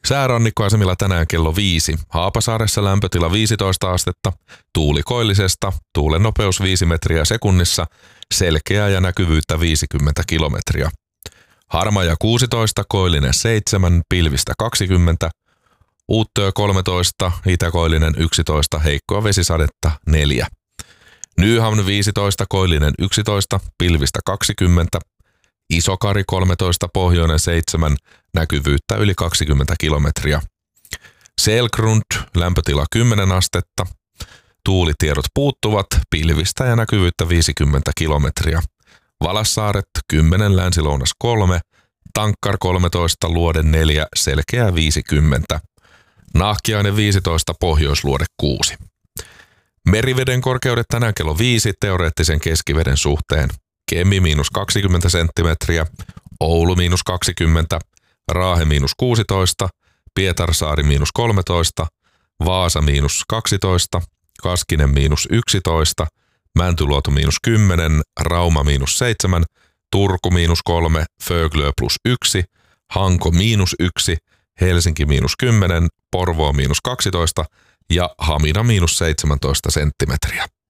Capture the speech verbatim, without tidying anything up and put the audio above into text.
Säärannikkoasemilla tänään kello viisi. Haapasaaressa lämpötila viisitoista astetta, tuuli koillisesta, tuulen nopeus viisi metriä sekunnissa, selkeää ja näkyvyyttä viisikymmentä kilometriä. Harmaja kuusitoista, koillinen seitsemän, pilvistä kaksikymmentä, Uuttöö kolmetoista, itäkoillinen yksitoista, heikkoa vesisadetta neljä. Nyhamn viisitoista, koillinen yksitoista, pilvistä kaksikymmentä, Isokari kolmetoista, pohjoinen seitsemän, näkyvyyttä yli kaksikymmentä kilometriä. Selgrund, lämpötila kymmenen astetta, tuulitiedot puuttuvat, pilvistä ja näkyvyyttä viisikymmentä kilometriä. Valassaaret kymmenen, länsilounas kolme, Tankkar kolmetoista, luode neljä, selkeä viisikymmentä. Nahkiainen viisitoista, pohjoisluode kuusi. Meriveden korkeudet tänään kello viisi teoreettisen keskiveden suhteen. Kemi miinus kaksikymmentä senttimetriä, Oulu miinus kaksikymmentä, Raahe miinus kuusitoista, Pietarsaari miinus kolmetoista, Vaasa miinus kaksitoista, Kaskinen miinus yksitoista, Mäntyluoto miinus kymmenen, Rauma miinus seitsemän, Turku miinus kolme, Föglö plus yksi, Hanko miinus yksi, Helsinki miinus kymmenen, Porvoo miinus kaksitoista ja Hamina miinus seitsemäntoista senttimetriä.